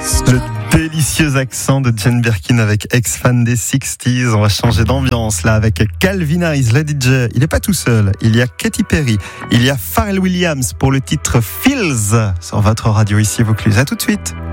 Le délicieux accent de Jane Birkin avec ex-fan des 60s. On va changer d'ambiance là avec Calvin Harris, le DJ. Il n'est pas tout seul. Il y a Katy Perry. Il y a Pharrell Williams pour le titre Feels sur votre radio ici Vaucluse. À tout de suite.